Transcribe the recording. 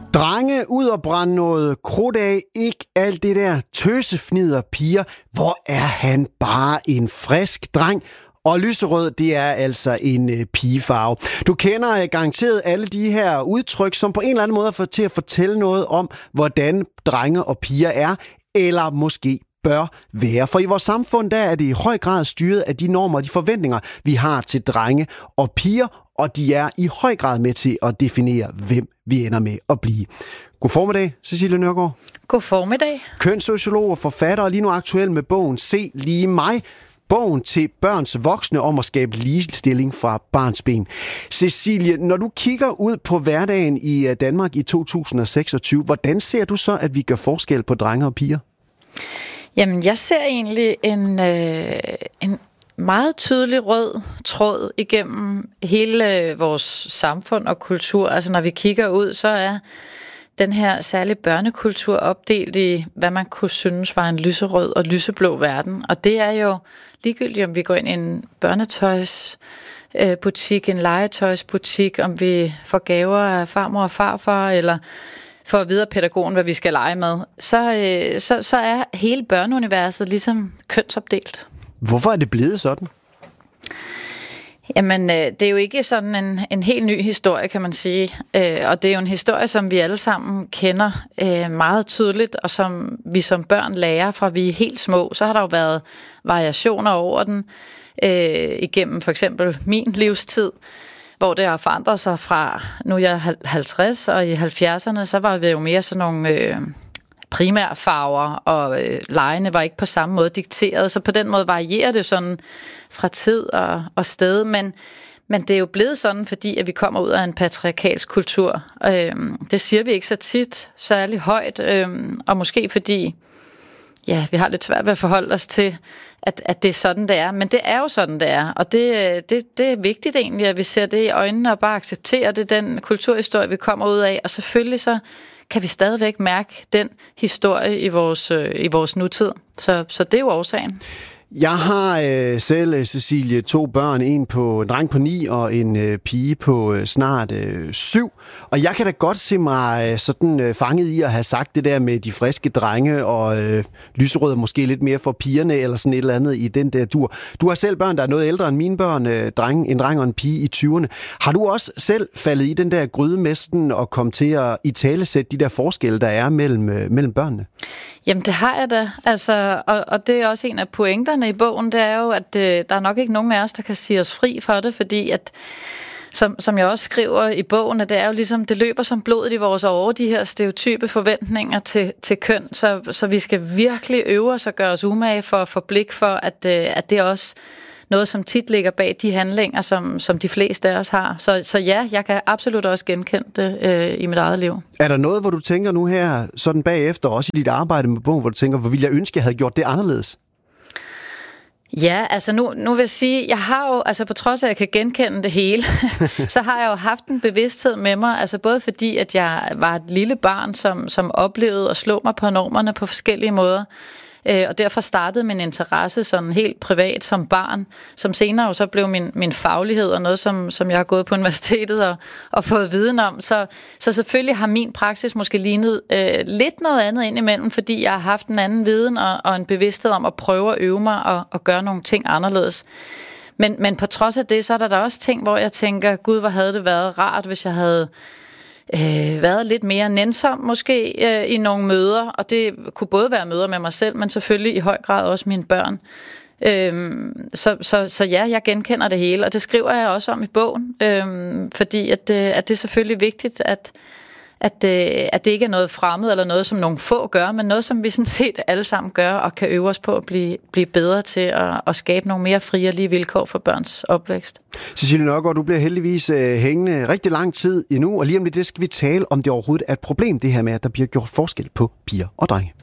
Drenge, ud og brænde noget krudt af, ikke alt det der tøsefnider piger. Hvor er han bare en frisk dreng. Og lyserød, det er altså en pigefarve. Du kender garanteret alle de her udtryk, som på en eller anden måde får til at fortælle noget om, hvordan drenge og piger er, eller måske bør være. For i vores samfund, der er det i høj grad styret af de normer og de forventninger, vi har til drenge og piger, og de er i høj grad med til at definere, hvem vi ender med at blive. God formiddag, Cecilie Nørgaard. God formiddag. Kønssociolog og forfatter, og lige nu aktuel med bogen Se lige mig. Bogen til børns voksne om at skabe ligestilling fra barnsben. Cecilie, når du kigger ud på hverdagen i Danmark i 2026, hvordan ser du så, at vi gør forskel på drenge og piger? Jamen, jeg ser egentlig en meget tydelig rød tråd igennem hele vores samfund og kultur. Altså, når vi kigger ud, så er den her særlige børnekultur opdelt i, hvad man kunne synes var en lyserød og lyseblå verden. Og det er jo ligegyldigt, om vi går ind i en børnetøjsbutik, en legetøjsbutik, om vi får gaver af farmor og farfar, eller for at vide af pædagogen, hvad vi skal lege med, så er hele børneuniverset ligesom kønsopdelt. Hvorfor er det blevet sådan? Jamen, det er jo ikke sådan en helt ny historie, kan man sige. Og det er jo en historie, som vi alle sammen kender meget tydeligt, og som vi som børn lærer fra vi er helt små. Så har der jo været variationer over den igennem for eksempel min livstid, hvor det har forandret sig fra, nu er jeg 50, og i 70'erne, så var vi jo mere sådan nogle primærfarver, og legene var ikke på samme måde dikteret, så på den måde varierer det sådan fra tid og sted, men det er jo blevet sådan, fordi at vi kommer ud af en patriarkalsk kultur. Det siger vi ikke så tit, særlig højt, og måske fordi vi har lidt svært ved at forholde os til, at det er sådan, det er. Men det er jo sådan, det er. Og det er vigtigt egentlig, at vi ser det i øjnene og bare accepterer det, den kulturhistorie, vi kommer ud af. Og selvfølgelig så kan vi stadigvæk mærke den historie i vores nutid. Så det er jo årsagen. Jeg har selv, Cecilie, 2 børn. En dreng på 9 og en pige på snart 7. Og jeg kan da godt se mig sådan fanget i at have sagt det der med de friske drenge og lyserød måske lidt mere for pigerne eller sådan et eller andet i den der dur. Du har selv børn, der er noget ældre end mine børn, en dreng og en pige i 20'erne. Har du også selv faldet i den der grydemesten og kom til at italesætte de der forskelle, der er mellem børnene? Jamen, det har jeg da. Altså, og det er også en af pointerne i bogen, det er jo, at der er nok ikke nogen af os, der kan sige os fri for det, fordi at, som jeg også skriver i bogen, at det er jo ligesom, det løber som blodet i vores åre, de her stereotype forventninger til køn, så vi skal virkelig øve os og gøre os umage for at få blik for, at det er også noget, som tit ligger bag de handlinger, som de fleste af os har. Så ja, jeg kan absolut også genkende det i mit eget liv. Er der noget, hvor du tænker nu her, sådan bagefter, også i dit arbejde med bogen, hvor du tænker, hvor ville jeg ønske, jeg havde gjort det anderledes? Ja, altså nu vil jeg sige, jeg har jo, altså på trods af, at jeg kan genkende det hele, så har jeg jo haft en bevidsthed med mig, altså både fordi, at jeg var et lille barn, som oplevede at slå mig på normerne på forskellige måder, og derfor startede min interesse sådan helt privat som barn, som senere jo så blev min faglighed og noget, som jeg har gået på universitetet og fået viden om. Så selvfølgelig har min praksis måske lignet lidt noget andet indimellem, fordi jeg har haft en anden viden og en bevidsthed om at prøve at øve mig og gøre nogle ting anderledes. Men på trods af det, så er der også ting, hvor jeg tænker, gud, hvor havde det været rart, hvis jeg havde været lidt mere nænsom måske i nogle møder, og det kunne både være møder med mig selv, men selvfølgelig i høj grad også mine børn. Så ja, jeg genkender det hele, og det skriver jeg også om i bogen, fordi at det er selvfølgelig vigtigt, at det ikke er noget fremmed eller noget, som nogle få gør, men noget, som vi sådan set alle sammen gør og kan øve os på at blive bedre til at skabe nogle mere frie og lige vilkår for børns opvækst. Cecilie Nørgaard, du bliver heldigvis hængende rigtig lang tid endnu, og lige om lidt det skal vi tale om det overhovedet er et problem, det her med, at der bliver gjort forskel på piger og drenge.